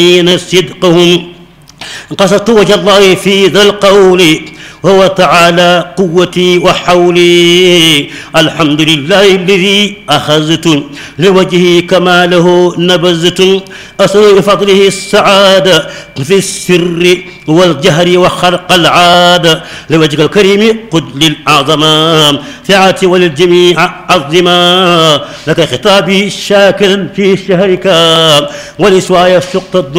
صدقهم. قصدت وجه الله في ذا القول وهو تعالى قوتي وحولي. الحمد لله الذي أخذت لوجهه كماله نبذت. أسأل بفضله السعادة في السر والجهر وخرق العادة. لوجهك الكريم قد للأعظم فعاتي وللجميع عظما. لك خطابي شاكرا في شهرك ولسواي سقط